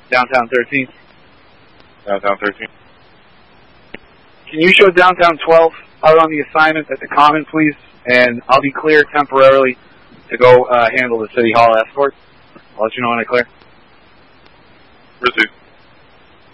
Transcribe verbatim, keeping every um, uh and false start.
Downtown thirteen. Downtown thirteen. Can you show Downtown twelve out on the assignment at the Common, please? And I'll be clear temporarily to go uh, handle the City Hall escort. I'll let you know when I clear. Received.